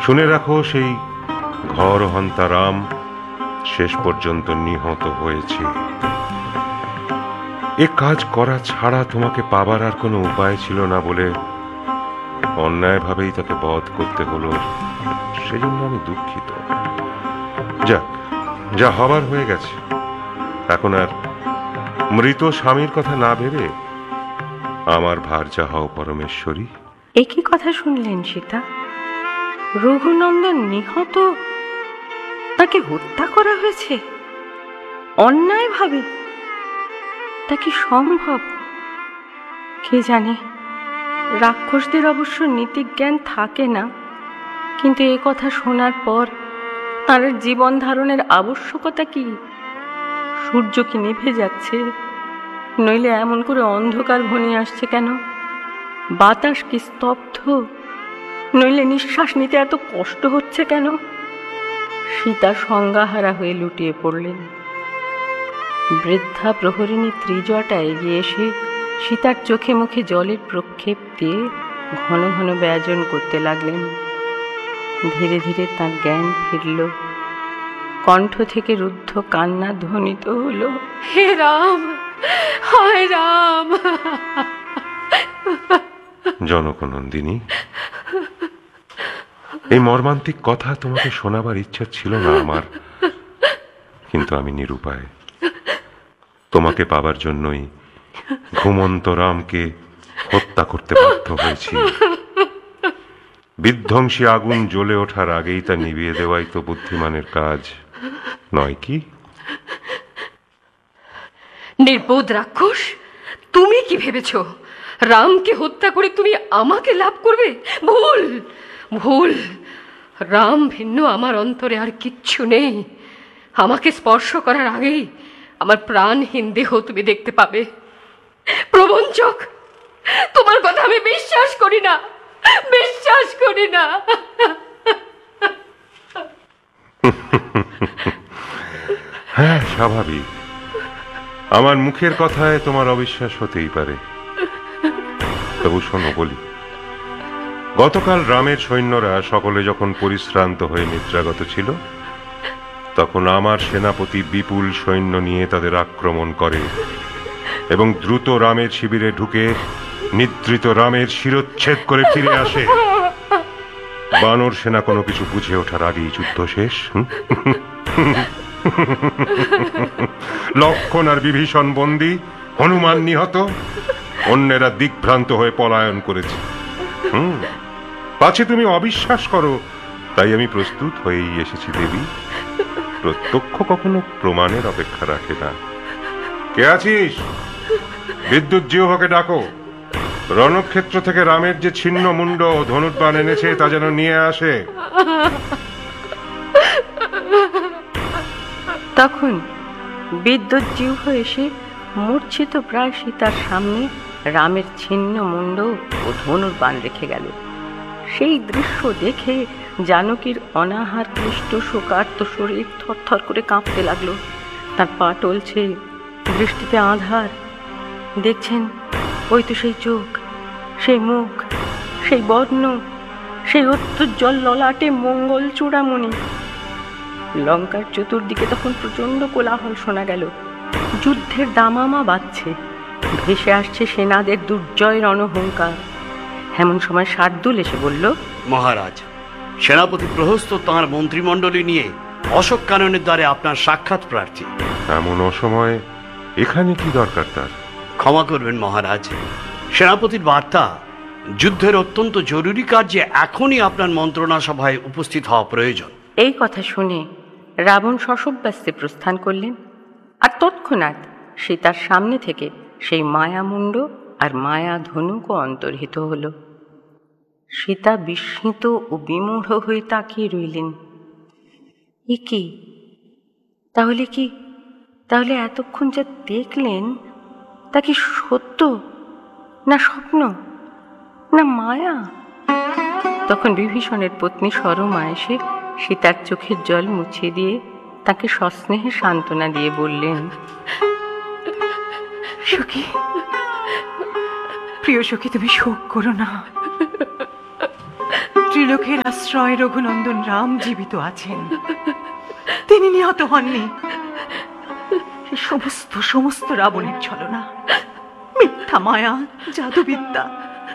শুনে রাখো, সেই ঘরহন্তা রাম শেষ পর্যন্ত নিহত হয়েছে। এ কাজ করা ছাড়া তোমাকে পাবার আর কোনো উপায় ছিল না বলে অন্যায়ভাবেই তাকে বধ করতে হলো। সেজন্য আমি দুঃখিত। যাক, যা হবার হয়ে গেছে। এখন আর মৃত স্বামীর কথা না ভেবে আমার ভার যা হও পরমেশ্বরী। একই কথা শুনলেন সীতা? রঘুনন্দন নিহত, তাকে হত্যা করা হয়েছে অন্যায়ভাবে? তা কি সম্ভব? কে জানে। রাক্ষসদের অবশ্য নীতিজ্ঞান থাকে না, কিন্তু এ কথা শোনার পর তার জীবন ধারণের আবশ্যকতা কি? সূর্য কি নিভে যাচ্ছে? নইলে এমন করে অন্ধকার ঘনিয়ে আসছে কেন? বাতাস কি স্তব্ধ? নইলে নিঃশ্বাস নিতে এত কষ্ট হচ্ছে কেন? সীতা সংজ্ঞাহারা হয়ে লুটিয়ে পড়লেন। বৃদ্ধা প্রহরিণী ত্রিজটা এগিয়ে এসে সীতার চোখে মুখে জলের প্রক্ষেপ দিয়ে ঘন ঘন ব্যজন করতে লাগলেন। ধীরে ধীরে তার জ্ঞান ফিরল। কণ্ঠ থেকে রুদ্ধ কান্না ধ্বনিত হলো, হে রাম, হায় রাম। জনকনন্দিনী, এই মর্মান্তিক কথা তোমাকে শোনাবার ইচ্ছা ছিল না আমার, কিন্তু আমি নিরুপায়। তোমাকে পাবার জন্যই ঘুমন্ত রামকে হত্যা করতে বাধ্য হয়েছি। বিধ্বংসী আগুন জ্বলে ওঠার আগেই তা নিভিয়ে দেওয়াই তো বুদ্ধিমানের কাজ, নয় কি? নির্বোধ রাক্ষস, তুমি কি ভেবেছ রামকে হত্যা করে তুমি আমাকে লাভ করবে? ভুল, ভুল। রাম ভিন্ন আমার অন্তরে আর কিচ্ছু নেই। আমাকে স্পর্শ করার আগেই আমার প্রাণহীন দেহ তুমি দেখতে পাবে। প্রবঞ্চক, তোমার কথা আমি বিশ্বাস করি না, বিশ্বাস করি না। হ্যাঁ, স্বাভাবিক। আমার মুখের কথায় তোমার অবিশ্বাস হতেই পারে। তবু শোনো বলি, গতকাল রামের সৈন্যরা সকলে যখন পরিশ্রান্ত হয়ে নিদ্রাগত ছিল, তখন আমার সেনাপতি বিপুল সৈন্য নিয়ে তাদের আক্রমণ করে এবং দ্রুত রামের শিবিরে ঢুকে নিদ্রিত রামের শিরচ্ছেদ করে ফিরে আসে। বানর সেনা কোনো কিছু বুঝে ওঠার আগেই যুদ্ধ শেষ। লক্ষণ আর বিভীষণ বন্দী, হনুমান নিহত, অন্যেরা দিগ্ভ্রান্ত হয়ে পলায়ন করেছে। পাছে তুমি অবিশ্বাস করো, তাই আমি প্রস্তুত হয়েই এসেছি দেবী। প্রত্যক্ষ কখনো প্রমাণের অপেক্ষা রাখে না। কে আছিস? বিদ্যুৎ জিহ্বাকে ডাকো। রণক্ষেত্র থেকে রামের যে ছিন্ন মুন্ড ধনুর্বাণ এনেছে তা যেন নিয়ে আসে। তখন বিদ্যুৎ জিহ্বা এসে মূর্ছিত প্রায় সীতার সামনে রামের ছিন্ন মুন্ড ও ধনুর্বাণ রেখে গেল। সেই দৃশ্য দেখে জানকীর অনাহার ক্লিষ্ট শোকার্ত শরীর থরথর করে কাঁপতে লাগলো। তার পা টলছে, দৃষ্টিতে আঁধার। দেখছেন, ওই তো সেই চোখ, সেই মুখ, সেই বর্ণ, সেই অত্যুজ্জ্বল ললাটে মঙ্গল চূড়ামণি। লঙ্কার চতুর্দিকে তখন প্রচন্ড কোলাহল শোনা গেল। যুদ্ধের দামামা বাজছে, ভেসে আসছে সেনাদের দুর্জয় রণহুঙ্কার। এমন সময় শার্দুল এসে বলল, মহারাজ, সেনাপতি প্রহস্ত তাঁর মন্ত্রিমণ্ডলী নিয়ে অশোক কাননের দ্বারে আপনার সাক্ষাৎ প্রার্থী। এমন অসময়ে এখানে কি দরকার তার? ক্ষমা করবেন মহারাজ, সেনাপতির বার্তা যুদ্ধের অত্যন্ত জরুরি কার্যে এখনই আপনার মন্ত্রণা সভায় উপস্থিত হওয়া প্রয়োজন। এই কথা শুনে রাবণ শশব্যস্তে প্রস্থান করলেন। আর তৎক্ষণাৎ সীতার সামনে থেকে সেই মায়ামুণ্ড আর মায়া ধনুকও অন্তর্হিত হল। সীতা বিস্মিত ও বিমূঢ় হয়ে তাকিয়ে রইলেন। এ কি? তাহলে এতক্ষণ যা দেখলেন তা কি সত্য, না স্বপ্ন, না মায়া? তখন বিভীষণের পত্নী সরমা এসে সীতার চোখের জল মুছিয়ে দিয়ে তাকে সস্নেহে সান্ত্বনা দিয়ে বললেন, সখী, প্রিয় সখী, তুমি শোক করো না। ত্রিলোকের আশ্রয় রঘুনন্দন রাম জীবিত আছেন, তিনি নিহত হননি। সে সমস্ত সমস্ত রাবণের ছলনা, মিথ্যা মায়া, জাদুবিদ্যা।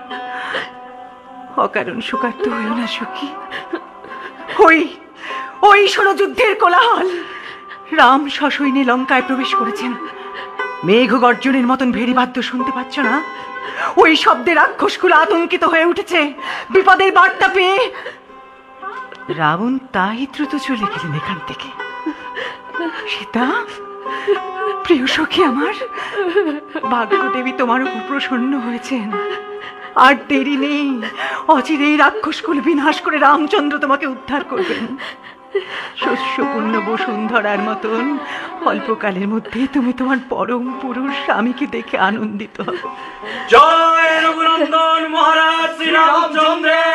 অকারণ শোকার্ত হইও না সখী। ওই ওই শোনো যুদ্ধের কোলাহল। রাম সসৈন্যে লঙ্কায় প্রবেশ করেছেন। মেঘ গর্জনের মতন ভেরি বাদ্য শুনতে পাচ্ছ না? ওই শব্দে রাক্ষসগুলো আতঙ্কিত হয়ে উঠেছে বিপদের বার্তা পেয়ে। রাবণ তাই দ্রুত চলে গেলেন এখান থেকে। সীতা, প্রিয় সখী আমার, ভাগ্যদেবী তোমার উপর প্রসন্ন হয়েছেন। আর দেরি নেই, অচিরেই রাক্ষসকুল বিনাশ করে রামচন্দ্র তোমাকে উদ্ধার করবেন। শস্যপূর্ণ বসুন্ধরার মতন অল্পকালের মধ্যে তুমি তোমার পরম পুরুষ স্বামীকে দেখে আনন্দিত হবে। জয় রঘুনন্দন মহারাজ শ্রী রামচন্দ্রের